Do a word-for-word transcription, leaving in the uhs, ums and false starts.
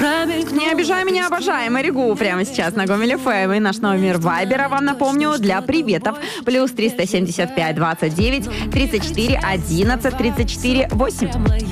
Не обижай меня, обожаемый Ригу. Прямо сейчас на Гомель эф эм. И наш номер Вайбера, вам напомню, для приветов. Плюс триста семьдесят пять двадцать девять тридцать четыре одиннадцать тридцать четыре восемь.